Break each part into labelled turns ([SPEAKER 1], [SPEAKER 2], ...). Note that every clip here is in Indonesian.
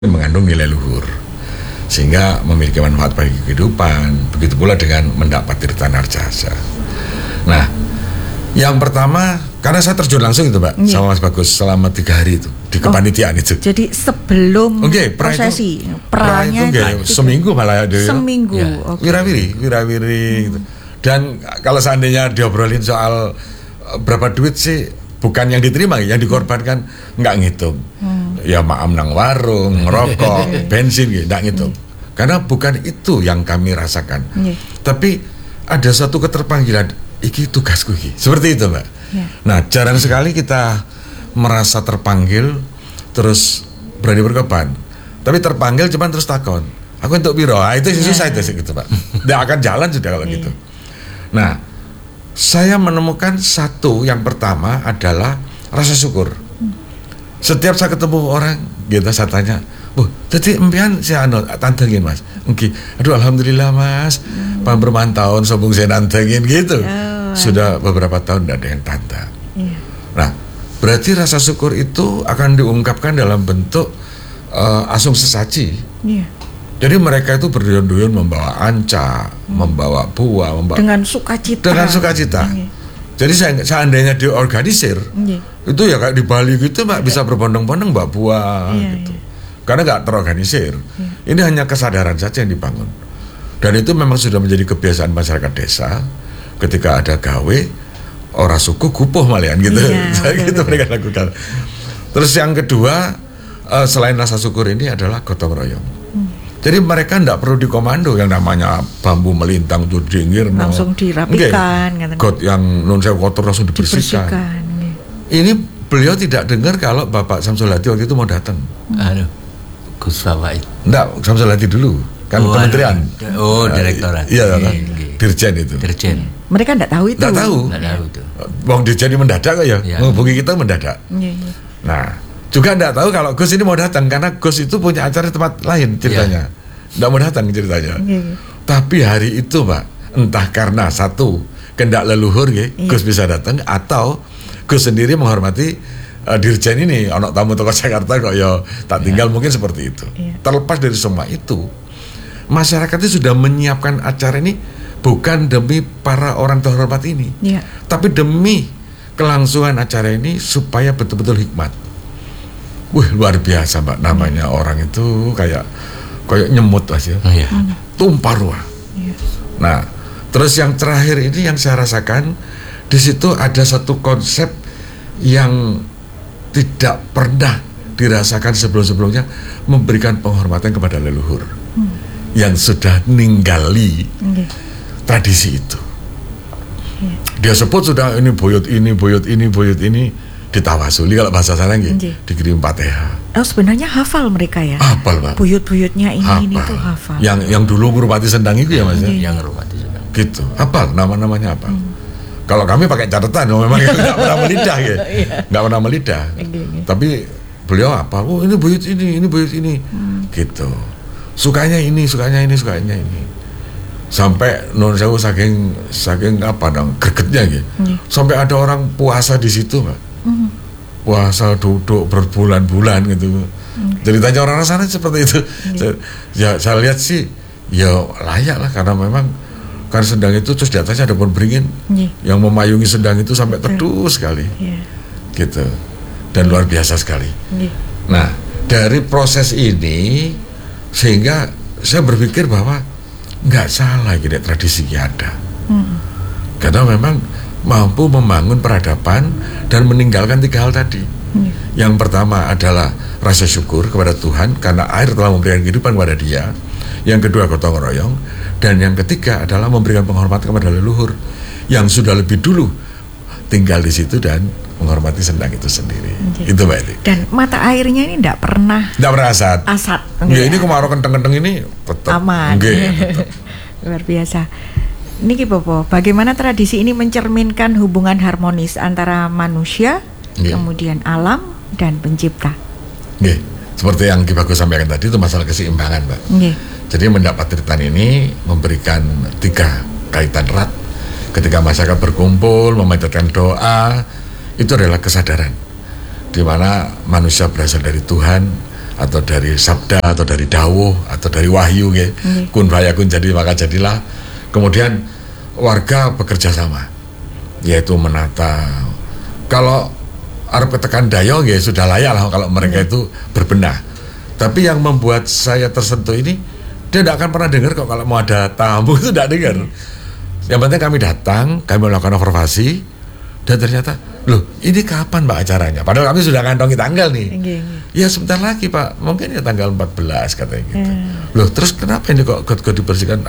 [SPEAKER 1] mengandung nilai luhur sehingga memiliki manfaat bagi kehidupan. Begitu pula dengan mendapat tirta narjasa. Nah, yang pertama karena saya terjun langsung itu Mbak sama Mas Bagus selama 3 hari itu di kepanitiaan itu.
[SPEAKER 2] Jadi sebelum prosesi peranya
[SPEAKER 1] itu seminggu malah dia.
[SPEAKER 2] Seminggu.
[SPEAKER 1] Ya. Wirawiri gitu. Dan kalau seandainya diobrolin soal berapa duit sih, bukan yang diterima, yang dikorbankan nggak ngitung. Ya maam nang warung, ngerokok, bensin gitu, nggak ngitung. Karena bukan itu yang kami rasakan. Tapi ada satu keterpanggilan, iki tugasku iki. Seperti itu Mbak. Nah jarang sekali kita merasa terpanggil terus berani berkorban. Tapi terpanggil cuman terus takon, aku untuk biro, itu susah itu gitu Pak. Nggak akan jalan sudah kalau gitu. Nah saya menemukan satu, yang pertama adalah rasa syukur. Setiap saya ketemu orang gitu saya tanya, jadi empian saya tantengin Mas. Aduh alhamdulillah Mas, berman tahun sombong saya nantengin gitu. Sudah beberapa tahun tidak ada yang tantang. Nah, berarti rasa syukur itu akan diungkapkan dalam bentuk asung sesaji. Jadi mereka itu berduyun-duyun membawa anca, membawa buah,
[SPEAKER 2] dengan sukacita.
[SPEAKER 1] Jadi seandainya diorganisir, itu ya kayak di Bali gitu Mbak, bisa berbondong-bondong bawa buah gitu. Karena nggak terorganisir. Ini hanya kesadaran saja yang dibangun. Dan itu memang sudah menjadi kebiasaan masyarakat desa. Ketika ada gawe, orang suku gupuh malian gitu. Gitu mereka lakukan. Terus yang kedua, selain rasa syukur ini adalah gotong royong. Jadi mereka tidak perlu dikomando, yang namanya bambu melintang tuh dingir
[SPEAKER 2] langsung dirapikan,
[SPEAKER 1] yang non saya kotor langsung dibersihkan. Ini beliau tidak dengar kalau Bapak Samsul Hadi waktu itu mau datang.
[SPEAKER 3] Gus Fawait.
[SPEAKER 1] Enggak, Samsul Hadi dulu kan kementerian.
[SPEAKER 3] Direktorat.
[SPEAKER 1] Iya kan. Dirjen itu.
[SPEAKER 3] Dirjen.
[SPEAKER 2] Mereka tidak tahu itu.
[SPEAKER 1] Tidak tahu itu. Wong Dirjen ini mendadak kok ya. Menghubungi kita mendadak. Nah. Juga tidak tahu kalau Gus ini mau datang, karena Gus itu punya acara di tempat lain ceritanya. Tidak mau datang ceritanya. Tapi hari itu Pak, entah karena satu kehendak leluhur Gus bisa datang, atau Gus sendiri menghormati Dirjen ini, anak tamu toko Jakarta kok ya tak tinggal, mungkin seperti itu. Terlepas dari semua itu, masyarakat itu sudah menyiapkan acara ini bukan demi para orang terhormat ini, tapi demi kelangsungan acara ini supaya betul-betul hikmat. Luar biasa Mbak, namanya orang itu kayak nyemut aja, tumpah ruah. Nah, terus yang terakhir ini yang saya rasakan di situ ada satu konsep yang tidak pernah dirasakan sebelum-sebelumnya, memberikan penghormatan kepada leluhur yang sudah ninggali tradisi itu. Dia sebut sudah ini buyut ini ditawasuli, kalau bahasa sana dikirim Fatihah.
[SPEAKER 2] Sebenarnya hafal mereka ya.
[SPEAKER 1] Hafal Pak.
[SPEAKER 2] Buyut-buyutnya ini tuh hafal.
[SPEAKER 1] Yang dulu ngurmati sendang itu ya Mas.
[SPEAKER 3] Yang ngurmati sendang.
[SPEAKER 1] Gitu. Hafal namanya apa? Kalau kami pakai catatan, memang nggak pernah melidah ya. Nggak pernah melidah. Tapi beliau apa? Ini buyut ini. Gitu. Sukanya ini. Sampai non sewu saking apa dong gregetnya gitu. Sampai ada orang puasa di situ Pak. Puasa duduk berbulan-bulan gitu. Ceritanya orang sana seperti itu. Saya lihat sih ya layak lah, karena memang kan sendang itu terus di atasnya ada pohon beringin yang memayungi sendang itu sampai teduh sekali. Gitu. Dan luar biasa sekali. Nah, dari proses ini sehingga saya berpikir bahwa nggak salah gitu tradisi yang ada. Karena memang mampu membangun peradaban dan meninggalkan 3 hal tadi. Yang pertama adalah rasa syukur kepada Tuhan karena air telah memberikan kehidupan kepada dia. Yang kedua gotong royong, dan yang ketiga adalah memberikan penghormatan kepada leluhur yang sudah lebih dulu tinggal di situ dan menghormati sendang itu sendiri. Itu Mbak Edi.
[SPEAKER 2] Dan mata airnya ini tidak pernah
[SPEAKER 1] asat. Ya ini kemarau kenteng-kenteng ini tetap
[SPEAKER 2] aman. Luar biasa. Niki Bopo, bagaimana tradisi ini mencerminkan hubungan harmonis antara manusia, kemudian alam dan pencipta?
[SPEAKER 1] Seperti yang Ki Bagus sampaikan tadi, itu masalah keseimbangan Mbak. Jadi mendapat tiritan ini memberikan 3 kaitan erat. Ketika masyarakat berkumpul memanjatkan doa, itu adalah kesadaran di mana manusia berasal dari Tuhan, atau dari sabda atau dari dawuh atau dari wahyu kun fayakun jadi maka jadilah. Kemudian warga bekerja sama, yaitu menata. Kalau arep ketekan dayo sudah layak lah kalau mereka itu berbenah. Tapi yang membuat saya tersentuh ini, dia tidak akan pernah dengar kok kalau mau ada tamu itu tidak dengar. Yang penting kami datang, kami melakukan observasi, dan ternyata, loh ini kapan Pak acaranya? Padahal kami sudah kantongi tanggal nih. Ya sebentar lagi Pak, mungkin ya tanggal 14 katanya gitu. Loh terus kenapa ini kok dibersihkan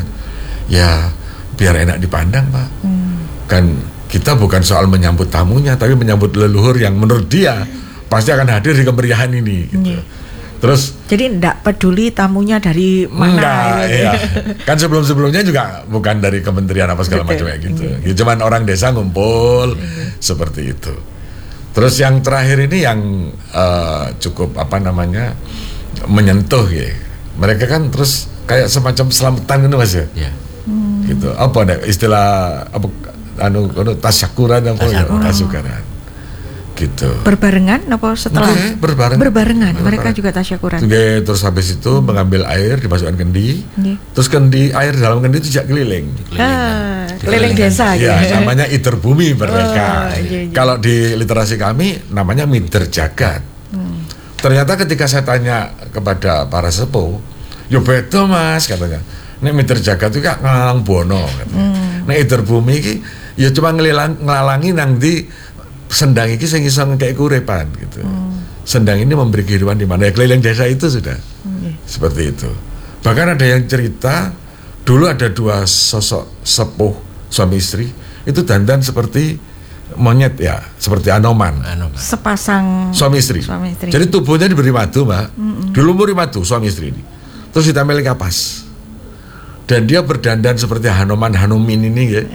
[SPEAKER 1] Ya biar enak dipandang Pak. Kan kita bukan soal menyambut tamunya, tapi menyambut leluhur yang menurut dia pasti akan hadir di kemeriahan ini gitu. Terus
[SPEAKER 2] jadi enggak peduli tamunya dari mana.
[SPEAKER 1] Enggak, iya. Kan sebelum-sebelumnya juga bukan dari kementerian apa segala macam kayak gitu. Ya, cuman orang desa ngumpul seperti itu. Terus yang terakhir ini yang cukup menyentuh ya. Mereka kan terus kayak semacam selamatan gitu Mas ya.
[SPEAKER 3] Yeah.
[SPEAKER 1] Gitu. Apa ada istilah tasyakuran tasyakuran. Gitu.
[SPEAKER 2] Berbarengan apa setelah? Berbarengan. Mereka juga tasyakuran.
[SPEAKER 1] Terus habis itu mengambil air dimasukkan kendi. Terus air dalam kendi itu tidak keliling.
[SPEAKER 2] Keliling desa
[SPEAKER 1] ya, namanya iter bumi mereka. Kalau di literasi kami namanya mider jagat. Ternyata ketika saya tanya kepada para sepuh, yo beto Mas katanya. Nek mider jagat itu kak ngelalang bono katanya. Nek iter bumi iki ya cuma ngelalangi nang di sendang iki sing iso ngekek kurepan gitu. Sendang ini memberi kehidupan di mana ya keliling desa itu sudah. Seperti itu. Bahkan ada yang cerita dulu ada dua sosok sepuh suami istri itu dandan seperti monyet ya, seperti Anoman.
[SPEAKER 2] Sepasang
[SPEAKER 1] suami istri. Jadi tubuhnya diberi madu, Mbak. Dilumuri madu suami istri ini. Terus ditempeli kapas. Dan dia berdandan seperti Hanumin ini ya.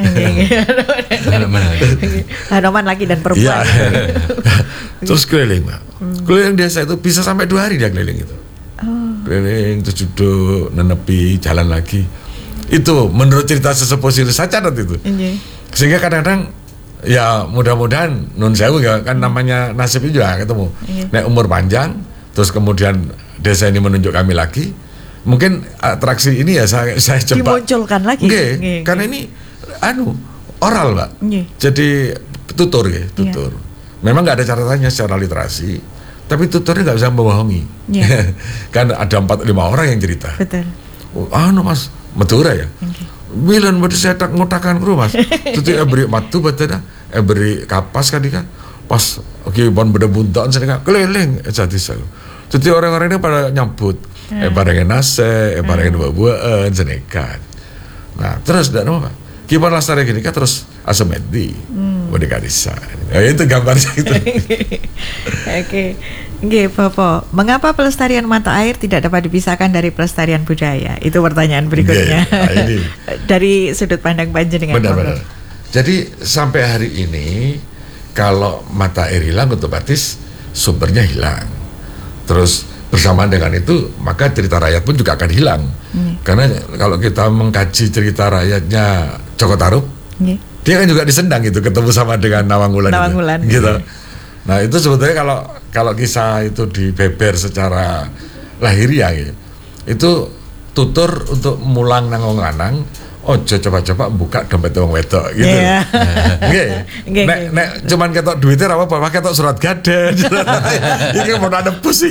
[SPEAKER 2] Hanoman laki dan perempuan. Ya.
[SPEAKER 1] Terus keliling Mbak. Keliling desa itu bisa sampai 2 hari dia keliling itu. Keliling terus duduk, nenepi, jalan lagi. Itu menurut cerita sesepuh saya catat itu. Sehingga kadang-kadang ya mudah-mudahan nun sewu ya kan namanya nasib itu juga ketemu. Nek umur panjang terus kemudian desa ini menunjuk kami lagi. Mungkin atraksi ini ya saya coba
[SPEAKER 2] dimunculkan lagi.
[SPEAKER 1] Karena ini oral Mbak. Jadi tutur ya, tutur. Memang nggak ada catatannya secara literasi, tapi tuturnya nggak bisa membohongi. Kan ada 4-5 orang yang cerita.
[SPEAKER 2] Betul.
[SPEAKER 1] Mas Madura ya. Bilan bade setak ngutakan kru Mas. Tutu beri matu batena, beri kapas kan pas bon beda buntaan sedekah keliling jadi saya. Jadi orang-orang ini pada nyambut. Barangin nase, barangin buah-buahan, senekat. Nah, terus dan apa? Kipan lastari gini kan terus asomedi, bodega desa. Itu gambarnya itu.
[SPEAKER 2] Oke, Bapak. Mengapa pelestarian mata air tidak dapat dipisahkan dari pelestarian budaya? Itu pertanyaan berikutnya.
[SPEAKER 1] Ini.
[SPEAKER 2] Dari sudut pandang panjenengan.
[SPEAKER 1] Benar-benar. Jadi sampai hari ini kalau mata air hilang otomatis sumbernya hilang. Terus bersamaan dengan itu maka cerita rakyat pun juga akan hilang. Karena kalau kita mengkaji cerita rakyatnya Joko Tarub, dia kan juga disendang gitu ketemu sama dengan Nawangwulan gitu. Nah itu sebetulnya kalau kisah itu dibeber secara lahiriah gitu, itu tutur untuk mulang nang wong lanang. Ojo coba-coba buka dompet wong wedok gitu. Nek cuman ketok duitnya ra apa-apa, ketok surat gaden. Iki mau ada pus sih.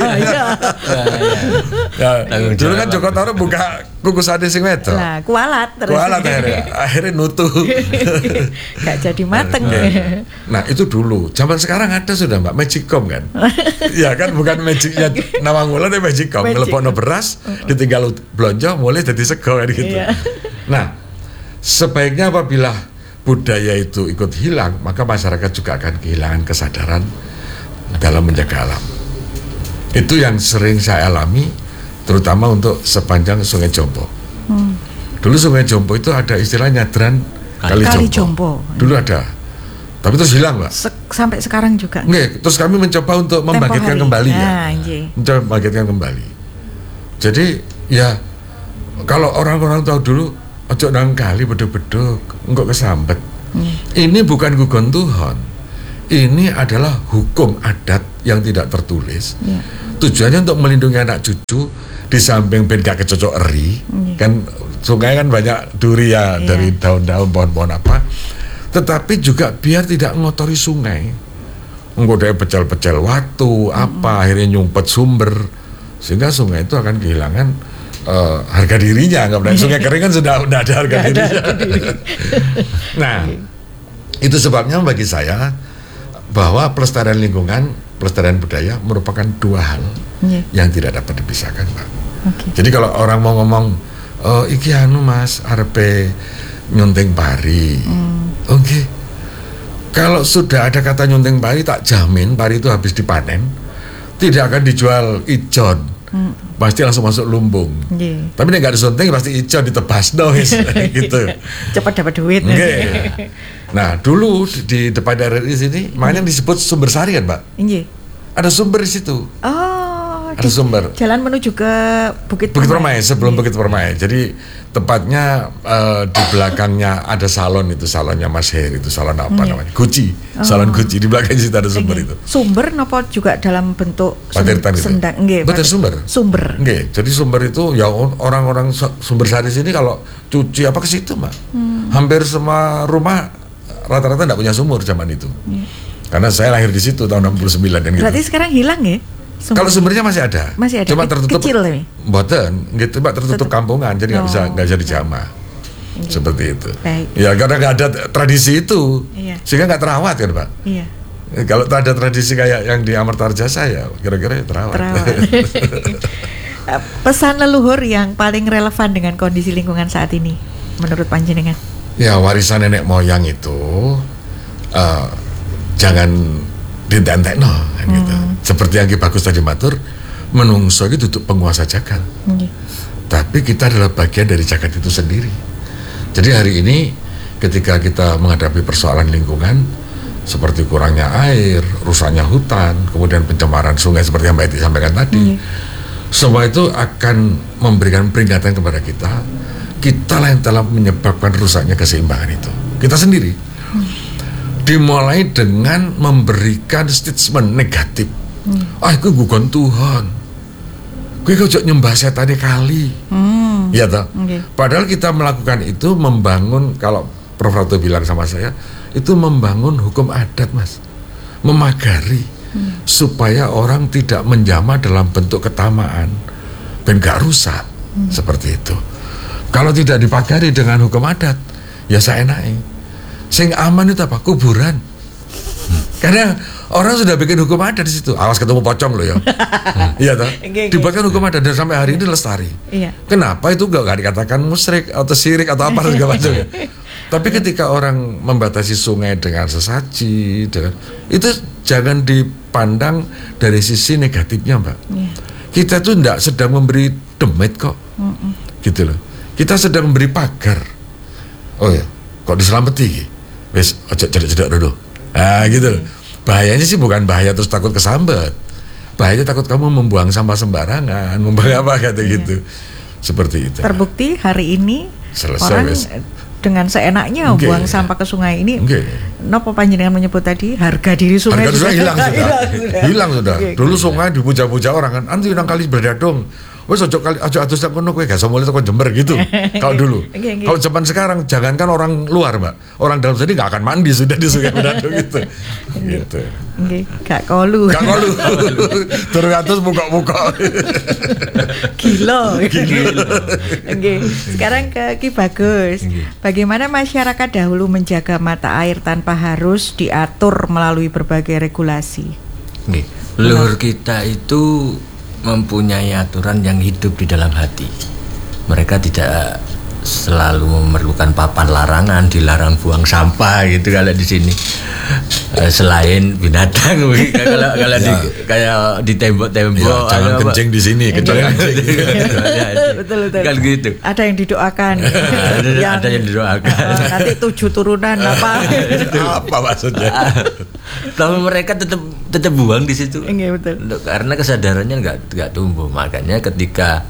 [SPEAKER 1] Ya, dulu kan Joko Tarub buka kukusane sing wedok.
[SPEAKER 2] Lah, kualat terus.
[SPEAKER 1] Kualat akhirnya nutuh.
[SPEAKER 2] Gak jadi mateng.
[SPEAKER 1] Nah, itu dulu. Zaman sekarang ada sudah Mbak Magicom kan. Ya kan bukan magicnya Nawangwulan tapi Magicom. Ngelepokno beras ditinggal blonjo mulai jadi sego kan gitu. Nah, sebaiknya apabila budaya itu ikut hilang, maka masyarakat juga akan kehilangan kesadaran dalam menjaga alam. Itu yang sering saya alami, terutama untuk sepanjang Sungai Jompo. Dulu Sungai Jompo itu ada istilah nyadran Kali Jompo. Dulu ada, tapi terus hilang Mbak.
[SPEAKER 2] Sampai sekarang juga.
[SPEAKER 1] Terus kami mencoba untuk membangkitkan kembali mencoba membangkitkan kembali. Jadi ya kalau orang-orang tahu dulu ojo nang kali beduk-beduk enggak kesambet. Ini bukan gugon Tuhan. ini adalah hukum adat yang tidak tertulis. Tujuannya untuk melindungi anak cucu, di samping ben gak kecocok eri. Kan sungai kan banyak duri ya, dari daun-daun pohon-pohon apa. Tetapi juga biar tidak ngotori sungai. Menggodai pecel-pecel watu apa, akhirnya nyumpet sumber, sehingga sungai itu akan kehilangan harga dirinya. Sungai kering kan sudah ada harga dirinya. Nah, itu sebabnya bagi saya bahwa pelestarian lingkungan, pelestarian budaya merupakan dua hal yang tidak dapat dipisahkan, Pak. Jadi kalau orang mau ngomong, iki anu Mas, arepe nyunting pari, kalau sudah ada kata nyunting pari, tak jamin pari itu habis dipanen tidak akan dijual ijon, pasti langsung masuk lumbung. Tapi nek gak disunting pasti ijon ditebas gitu.
[SPEAKER 2] Cepat dapat duit.
[SPEAKER 1] Nah, dulu di depan RRI sini makanya disebut Sumber Sari kan, Pak? Ada sumber di situ. Ada sumber.
[SPEAKER 2] Jalan menuju ke Bukit
[SPEAKER 1] Permai, sebelum Bukit Permai. Jadi tepatnya di belakangnya ada salon, itu salonnya Mas Heri, itu salon apa namanya? Gucci. Salon Gucci, di belakang situ ada sumber itu.
[SPEAKER 2] Sumber napa juga dalam bentuk sendang nggih.
[SPEAKER 1] Betul, sumber. Nggih. Jadi sumber itu ya orang-orang Sumber Sari sini kalau cuci apa ke situ, Mbak. Hampir semua rumah rata-rata enggak punya sumur zaman itu. Karena saya lahir di situ tahun 69 kan gitu.
[SPEAKER 2] Berarti sekarang hilang ya?
[SPEAKER 1] Kalau sumbernya masih ada. Cuma tertutup.
[SPEAKER 2] Kecil nih.
[SPEAKER 1] Mboten, gitu Mbak, tertutup kampungan, jadi nggak bisa dijamah. Seperti itu.
[SPEAKER 2] Baik.
[SPEAKER 1] Ya karena nggak ada tradisi itu, sehingga nggak terawat kan, Pak. Kalau ada tradisi kayak yang di Amartarjasa ya kira-kira terawat.
[SPEAKER 2] Pesan leluhur yang paling relevan dengan kondisi lingkungan saat ini menurut panjenengan?
[SPEAKER 1] Ya, warisan nenek moyang itu jangan ditentekno kan gitu. Seperti yang Ki Bagus tadi matur, menungso itu duduk penguasa jagat. Tapi kita adalah bagian dari jagat itu sendiri. Jadi hari ini ketika kita menghadapi persoalan lingkungan seperti kurangnya air, rusaknya hutan, kemudian pencemaran sungai seperti yang Mbak Eti sampaikan tadi, semua itu akan memberikan peringatan kepada kita. Kita lah yang telah menyebabkan rusaknya keseimbangan itu. Kita sendiri. Dimulai dengan memberikan statement negatif. Itu gugon Tuhan. Gue kok nyembah setan kali. Iya toh. Padahal kita melakukan itu membangun, kalau Prof Ratu bilang sama saya, itu membangun hukum adat, Mas. Memagari supaya orang tidak menjamah dalam bentuk ketamaan dan gak rusak. Seperti itu. Kalau tidak dipagari dengan hukum adat, ya seenaknya. Sing aman itu apa? Kuburan. Karena orang sudah bikin hukum adat di situ. Awas ketemu pocong loh ya. Iya toh? Dibuatkan hukum adat dan sampai hari ini lestari. Kenapa itu gak dikatakan musyrik atau syirik atau apa segala macam ya? Tapi ketika orang membatasi sungai dengan sesaji, itu jangan dipandang dari sisi negatifnya, Mbak. Kita tuh tidak sedang memberi demit kok. Gitu loh. Kita sedang memberi pagar. Oh ya, kok diselamati? Wes, cedek-cedek dulu. Gitu. Bahayanya sih bukan bahaya terus takut kesambet. Bahayanya takut kamu membuang sampah sembarangan, membuang apa kata gitu. Seperti itu.
[SPEAKER 2] Terbukti hari ini
[SPEAKER 1] selesai,
[SPEAKER 2] orang dengan seenaknya buang sampah ke sungai ini. Nopo panjenengan menyebut tadi harga diri sungai
[SPEAKER 1] sudah hilang sudah. Dulu sungai dipuja-puja orang kan, anti nang kali berdadong. Wes ojo kali aja atus tak kono kowe gak somole teko Jember gitu. Kalau dulu. Kalau zaman sekarang jangankan orang luar, Mbak. Orang dalam sini enggak akan mandi sudah di Sungai Berdadung gitu. Gitu.
[SPEAKER 2] Nggih, gak kolu.
[SPEAKER 1] Turun atus buka-buka.
[SPEAKER 2] Gila. Nggih. Sekarang ke Ki Bagus. Bagaimana masyarakat dahulu menjaga mata air tanpa harus diatur melalui berbagai regulasi?
[SPEAKER 3] Nggih. Leluhur kita itu mempunyai aturan yang hidup di dalam hati. Mereka tidak selalu memerlukan papan larangan, dilarang buang sampah gitu kalau di sini. Selain binatang, kalau kayak di tembok-tembok,
[SPEAKER 1] ya, jangan kencing di sini, kencing.
[SPEAKER 2] Betul.
[SPEAKER 3] Kan gitu.
[SPEAKER 2] Ada yang didoakan.
[SPEAKER 3] Ada yang didoakan.
[SPEAKER 2] Nanti 7 turunan apa?
[SPEAKER 1] Apa maksudnya?
[SPEAKER 3] Tapi mereka tetap buang di situ.
[SPEAKER 2] Iya, betul.
[SPEAKER 3] Karena kesadarannya nggak tumbuh. Makanya ketika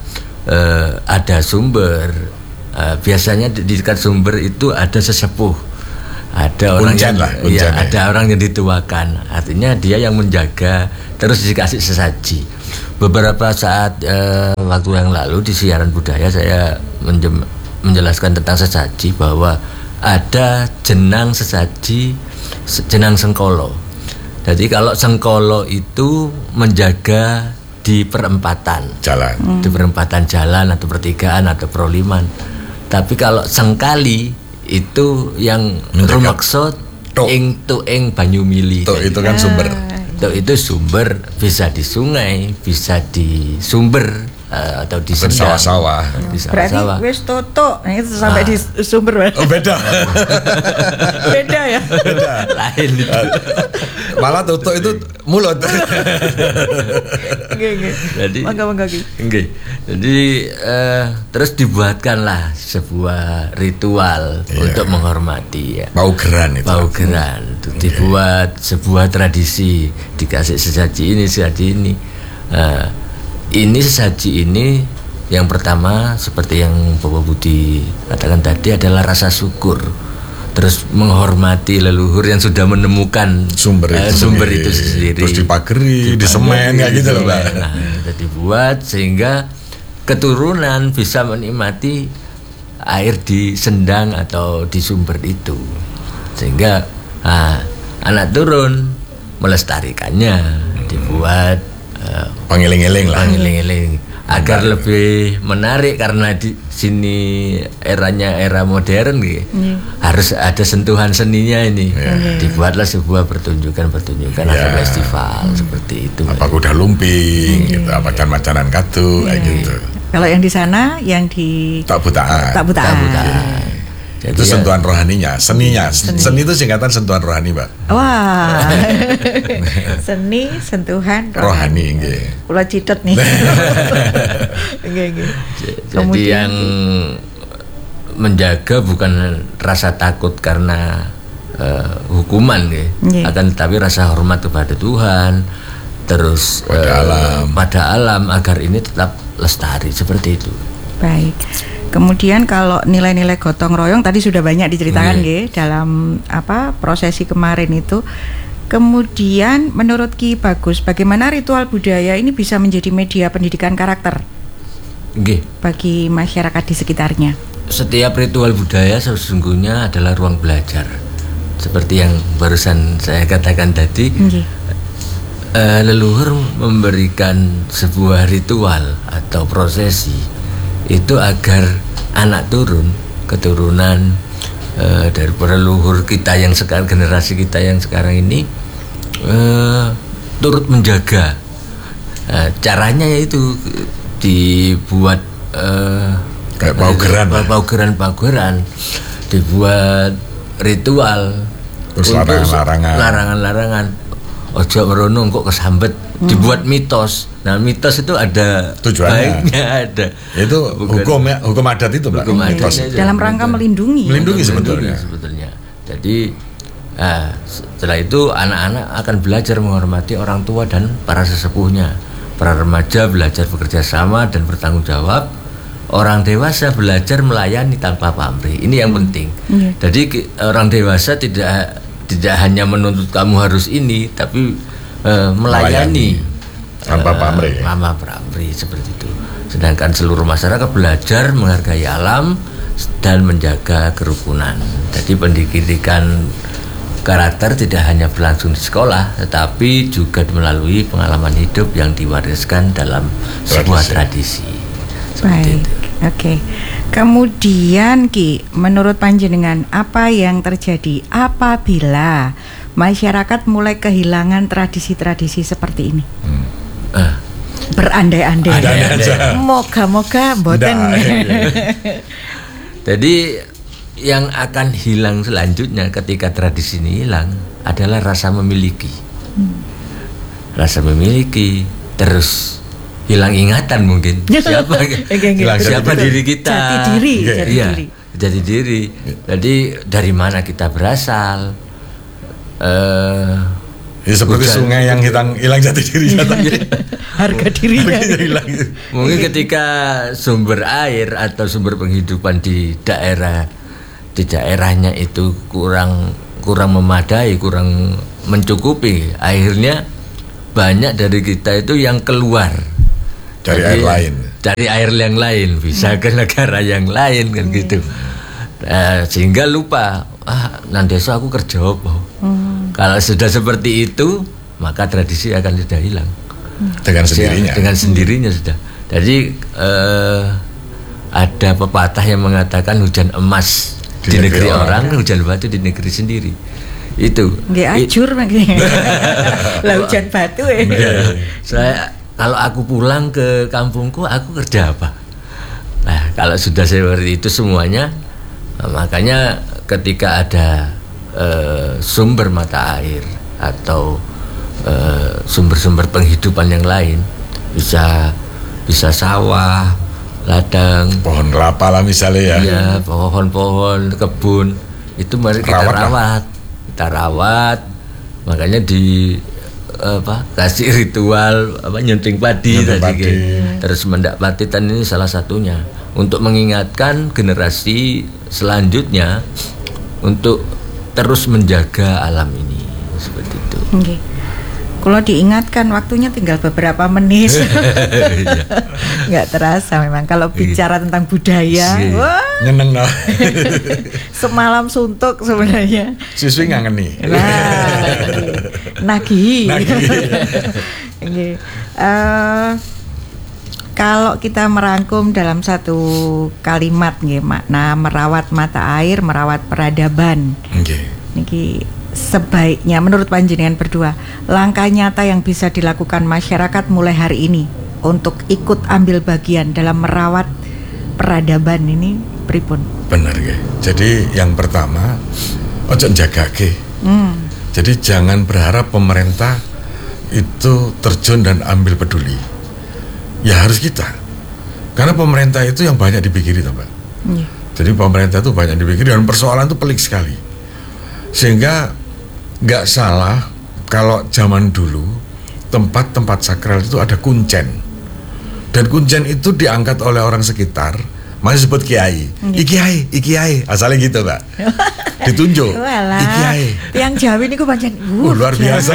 [SPEAKER 3] ada sumber, biasanya di dekat sumber itu ada sesepuh Ada orang ada orang yang dituakan, artinya dia yang menjaga, terus dikasih sesaji. Beberapa saat waktu yang lalu di siaran budaya saya menjelaskan tentang sesaji, bahwa ada jenang sesaji, jenang sengkolo. Jadi kalau sengkolo itu menjaga di perempatan jalan, di perempatan jalan atau pertigaan atau peroliman. Tapi kalau sengkali itu yang rumaksa ing tuing banyu mili.
[SPEAKER 1] Itu kan sumber.
[SPEAKER 3] Itu sumber, bisa di sungai, bisa di sumber atau di
[SPEAKER 1] sawah-sawah.
[SPEAKER 2] Berarti wis toto, itu sampai di sumber.
[SPEAKER 1] Oh, beda.
[SPEAKER 2] Beda ya.
[SPEAKER 1] Beda.
[SPEAKER 3] Lain itu.
[SPEAKER 1] Malah toto itu mulut.
[SPEAKER 3] Jadi
[SPEAKER 2] mangga.
[SPEAKER 3] Jadi terus dibuatkanlah sebuah ritual untuk menghormati ya.
[SPEAKER 1] Paugeran itu.
[SPEAKER 3] Paugeran itu dibuat sebuah tradisi, dikasih sesaji ini. Ini sesaji ini yang pertama seperti yang Bapak Budi katakan tadi adalah rasa syukur, terus menghormati leluhur yang sudah menemukan sumber itu sendiri,
[SPEAKER 1] terus dipageri, disemen kayak gitu loh Pak.
[SPEAKER 3] Nah, itu dibuat sehingga keturunan bisa menikmati air di sendang atau di sumber itu, sehingga anak turun melestarikannya, dibuat
[SPEAKER 1] pangiling-iling
[SPEAKER 3] agar lebih menarik, karena di sini era modern gitu. Harus ada sentuhan seninya ini. Dibuatlah sebuah pertunjukan atau festival seperti itu.
[SPEAKER 1] Apa kuda lumping gitu, apa macan-macanan katu gitu.
[SPEAKER 2] Kalau yang di sana yang di
[SPEAKER 1] tak butaan.
[SPEAKER 3] Jadi
[SPEAKER 1] itu sentuhan rohaninya, seninya. Seni itu singkatan sentuhan rohani, Pak.
[SPEAKER 2] Wah. Seni, sentuhan
[SPEAKER 1] rohani nggih.
[SPEAKER 2] Kula citet nih. Nggih.
[SPEAKER 3] Jadi yang menjaga bukan rasa takut karena hukuman nggih, akan tetapi rasa hormat kepada Tuhan, terus pada alam agar ini tetap lestari seperti itu.
[SPEAKER 2] Baik. Kemudian kalau nilai-nilai gotong royong tadi sudah banyak diceritakan nggih dalam prosesi kemarin itu. Kemudian menurut Ki Bagus, bagaimana ritual budaya ini bisa menjadi media pendidikan karakter bagi masyarakat di sekitarnya?
[SPEAKER 3] Setiap ritual budaya sesungguhnya adalah ruang belajar. Seperti yang barusan saya katakan tadi, leluhur memberikan sebuah ritual atau prosesi itu agar anak keturunan dari leluhur kita yang sekarang, generasi kita yang sekarang ini turut menjaga. Caranya yaitu dibuat
[SPEAKER 1] kayak
[SPEAKER 3] paugeran, dibuat ritual,
[SPEAKER 1] terus
[SPEAKER 3] larangan ojo merono kok kesambet, dibuat mitos. Nah, mitos itu ada
[SPEAKER 1] tujuannya,
[SPEAKER 3] baiknya ada.
[SPEAKER 1] Itu hukum adat itu, Pak.
[SPEAKER 2] Dalam rangka melindungi
[SPEAKER 3] sebetulnya. Jadi setelah itu anak-anak akan belajar menghormati orang tua dan para sesepuhnya. Para remaja belajar bekerja sama dan bertanggung jawab. Orang dewasa belajar melayani tanpa pamrih. Ini yang penting. Jadi orang dewasa tidak hanya menuntut kamu harus ini, tapi melayani
[SPEAKER 1] tanpa pamrih.
[SPEAKER 3] Seperti itu. Sedangkan seluruh masyarakat belajar menghargai alam dan menjaga kerukunan. Jadi pendidikan karakter tidak hanya berlangsung di sekolah, tetapi juga melalui pengalaman hidup yang diwariskan dalam sebuah tradisi.
[SPEAKER 2] Baik, oke. Kemudian Ki, menurut panjenengan apa yang terjadi apabila masyarakat mulai kehilangan tradisi-tradisi seperti ini? Berandai-andai. Moga-moga mboten.
[SPEAKER 3] Jadi yang akan hilang selanjutnya ketika tradisi ini hilang adalah rasa memiliki. Rasa memiliki, terus hilang ingatan mungkin. Siapa diri kita? Jati diri. Jadi dari mana kita berasal?
[SPEAKER 1] Seperti sungai yang hilang jati diri.
[SPEAKER 2] Harga dirinya
[SPEAKER 1] hilang.
[SPEAKER 3] Mungkin ketika sumber air atau sumber penghidupan di daerahnya itu kurang kurang memadai, kurang mencukupi. Akhirnya banyak dari kita itu yang keluar
[SPEAKER 1] cari air lain.
[SPEAKER 3] Cari air yang lain, bisa ke negara yang lain kan gitu. Sehingga lupa, nang desa aku kerja apa. Kalau sudah seperti itu, maka tradisi akan sudah hilang. Dengan sendirinya sudah. Jadi ada pepatah yang mengatakan hujan emas di negeri orang, hujan batu di negeri sendiri. Itu.
[SPEAKER 2] Nggih ajur lah hujan batu
[SPEAKER 3] Saya kalau aku pulang ke kampungku, aku kerja apa? Nah, kalau sudah seperti itu semuanya, makanya ketika ada sumber mata air atau sumber-sumber penghidupan yang lain, bisa sawah, ladang,
[SPEAKER 1] pohon kelapa lah misalnya ya.
[SPEAKER 3] Iya, pohon-pohon, kebun, itu mari kita rawat. Makanya kasih ritual nyunting padi tadi. Terus mendak patitan ini salah satunya untuk mengingatkan generasi selanjutnya untuk terus menjaga alam ini seperti itu.
[SPEAKER 2] Okay. Kalau diingatkan waktunya tinggal beberapa menit, nggak terasa memang. Kalau bicara tentang budaya, wah,
[SPEAKER 1] nyeneng no.
[SPEAKER 2] Semalam suntuk sebenarnya.
[SPEAKER 1] Siswi ngangeni.
[SPEAKER 2] Nagih. Kalau kita merangkum dalam satu kalimat, makna merawat mata air, merawat peradaban. Niki sebaiknya menurut panjenengan berdua, langkah nyata yang bisa dilakukan masyarakat mulai hari ini untuk ikut ambil bagian dalam merawat peradaban ini pripun?
[SPEAKER 1] Benar ya. Jadi yang pertama ojo njagake. Jadi jangan berharap pemerintah itu terjun dan ambil peduli. Ya harus kita. Karena pemerintah itu yang banyak dipikiri toh, Mbak. Jadi pemerintah itu banyak dipikiri dan persoalan itu pelik sekali. Sehingga nggak salah kalau zaman dulu tempat-tempat sakral itu ada kuncen, dan kuncen itu diangkat oleh orang sekitar, masih sebut kiai, ikiai, asalnya gitu Mbak, ditunjuk, ikiai.
[SPEAKER 2] Yang Jawa ini gue pancen
[SPEAKER 1] luar biasa.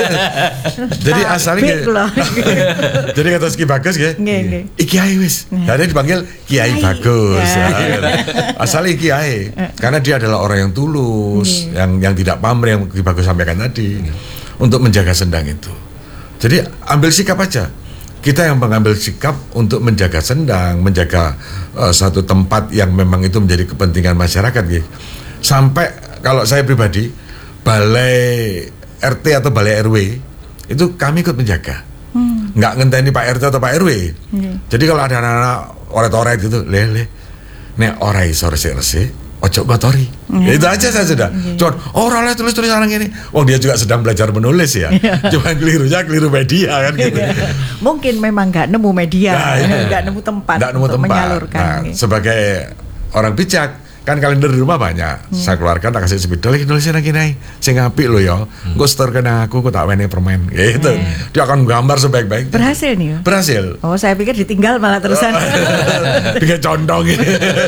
[SPEAKER 1] Jadi asalnya jadi kata Ki Bagus ya, ikiai wis, jadi dipanggil Kiai Bagus. Asalnya kiai, karena dia adalah orang yang tulus, yang tidak pamrih, yang Ki Bagus sampaikan tadi, untuk menjaga sendang itu. Jadi ambil sikap aja. Kita yang mengambil sikap untuk menjaga sendang, menjaga satu tempat yang memang itu menjadi kepentingan masyarakat gitu. Sampai kalau saya pribadi, balai RT atau balai RW itu kami ikut menjaga. Nggak ngenteni Pak RT atau Pak RW. Jadi kalau ada anak-anak oret-oret gitu, nek ora iso resik-resik, ojo kotori. Itu aja saya sudah. Cuman orang lain tulis tulisan ini. Wong dia juga sedang belajar menulis ya. Cuma keliru media kan gitu.
[SPEAKER 2] Mungkin memang nggak nemu media, nggak nemu tempat untuk menyalurkan.
[SPEAKER 1] Nah, sebagai orang bijak, kan kalender di rumah banyak. Saya keluarkan, tak kasih spidol, nulisnya lagi nih. Saya ngapik lo ya. Gue store kena aku tak wene permen. Gitu. Dia akan gambar sebaik-baik.
[SPEAKER 2] Berhasil nih.
[SPEAKER 1] Berhasil.
[SPEAKER 2] Oh, saya pikir ditinggal malah terusan.
[SPEAKER 1] Bikin condong gitu.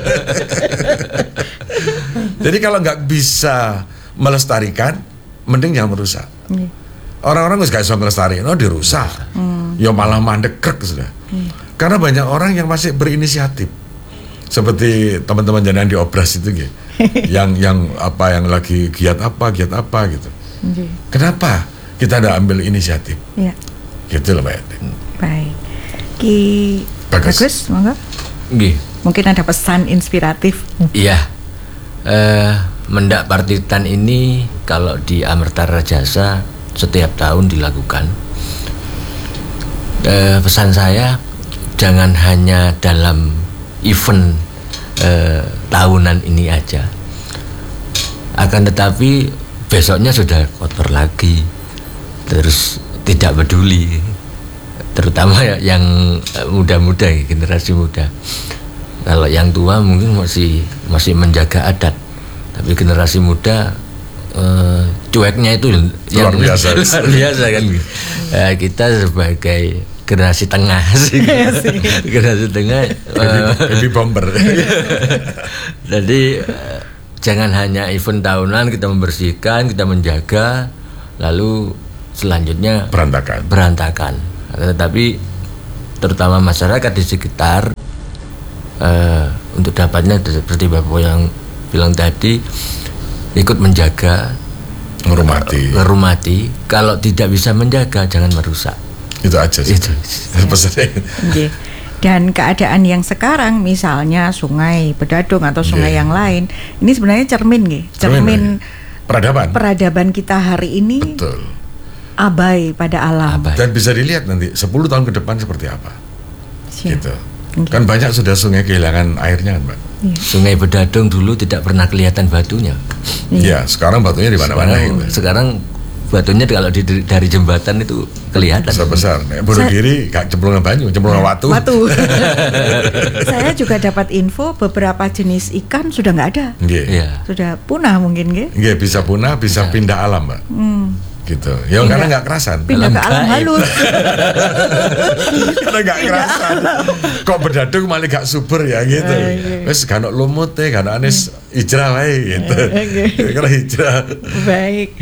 [SPEAKER 1] Jadi kalau nggak bisa melestarikan, mending jangan merusak. Orang-orang nggak bisa melestarikan, dirusak. Ya malah mandek krek sudah. Karena banyak orang yang masih berinisiatif. Seperti teman-teman jangan di Obras itu gitu. yang lagi giat apa gitu. Kenapa kita ada ambil inisiatif? Gitu loh Mbak.
[SPEAKER 2] Baik. Ki Bagus, monggo. Mungkin ada pesan inspiratif.
[SPEAKER 3] Iya. Mendak partitan ini kalau di Amerta Rajasa setiap tahun dilakukan. Pesan saya jangan hanya dalam event tahunan ini aja, akan tetapi besoknya sudah kotor lagi, terus tidak peduli, terutama yang muda-muda, generasi muda. Kalau yang tua mungkin masih menjaga adat, tapi generasi muda cueknya itu
[SPEAKER 1] luar biasa
[SPEAKER 3] kan. Kita sebagai generasi tengah generasi tengah,
[SPEAKER 1] baby bomber.
[SPEAKER 3] Jadi jangan hanya event tahunan kita membersihkan, kita menjaga, lalu selanjutnya berantakan. Tetapi terutama masyarakat di sekitar untuk dapatnya seperti Bapak yang bilang tadi, ikut menjaga, menghormati. Kalau tidak bisa menjaga, jangan merusak.
[SPEAKER 1] Itu aja sih.
[SPEAKER 2] Dan keadaan yang sekarang, misalnya sungai Bedadung atau sungai yang lain, ini sebenarnya cermin peradaban kita hari ini.
[SPEAKER 1] Betul.
[SPEAKER 2] Abai pada alam.
[SPEAKER 1] Dan bisa dilihat nanti 10 tahun ke depan seperti apa. Gitu. Kan banyak sudah sungai kehilangan airnya kan, Mbak.
[SPEAKER 3] Sungai Bedadung dulu tidak pernah kelihatan batunya.
[SPEAKER 1] Iya, sekarang batunya di mana-mana gitu.
[SPEAKER 3] Sekarang batunya kalau dari jembatan itu kelihatan
[SPEAKER 1] besar. Borobudur gak cemplungan banyu, cemplungan watu.
[SPEAKER 2] Saya juga dapat info beberapa jenis ikan sudah nggak ada. Sudah punah mungkin,
[SPEAKER 1] nggih. Bisa punah, bisa pindah alam, Mbak. Gitu. Ya karena nggak kerasan.
[SPEAKER 2] Pindah ke alam halus.
[SPEAKER 1] Karena nggak kerasan. Kok Bedadung malah gak subur ya gitu. Wes gak ono lumut gak ono anis hijrah wae gitu. Kalau hijrah.
[SPEAKER 2] Baik.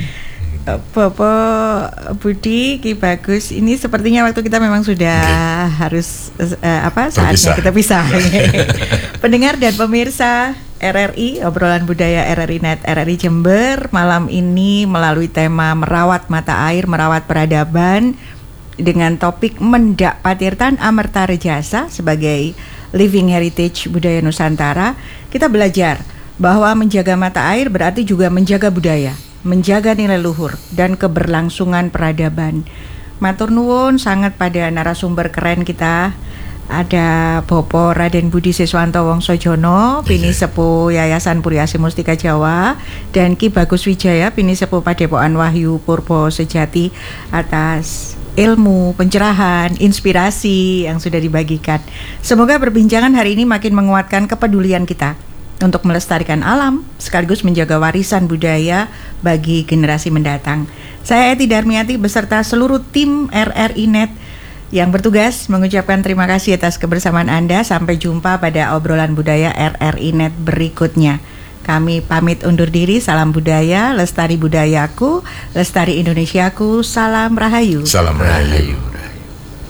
[SPEAKER 2] Bapak Budi, Ki Bagus, ini sepertinya waktu kita memang sudah harus saatnya kita pisah. Pendengar dan pemirsa RRI, obrolan budaya RRI Net RRI Jember malam ini melalui tema merawat mata air, merawat peradaban dengan topik Mendak Patirtan Amerta Rejasa sebagai Living Heritage Budaya Nusantara. Kita belajar bahwa menjaga mata air berarti juga menjaga budaya, menjaga nilai luhur dan keberlangsungan peradaban. Matur nuwun sangat pada narasumber keren kita. Ada Bapak Raden Budi Siswanto Wongsojono, Bini Sepuh Yayasan Puriasi Mustika Jawa, dan Ki Bagus Wijaya, Bini Sepuh Padepokan Wahyu Purbo Sejati, atas ilmu, pencerahan, inspirasi yang sudah dibagikan. Semoga perbincangan hari ini makin menguatkan kepedulian kita untuk melestarikan alam sekaligus menjaga warisan budaya bagi generasi mendatang. Saya Eti Darmiati beserta seluruh tim RRI Net yang bertugas mengucapkan terima kasih atas kebersamaan Anda. Sampai jumpa pada obrolan budaya RRI Net berikutnya. Kami pamit undur diri. Salam budaya, lestari budayaku, lestari Indonesiaku. Salam Rahayu.
[SPEAKER 1] Salam Rahayu.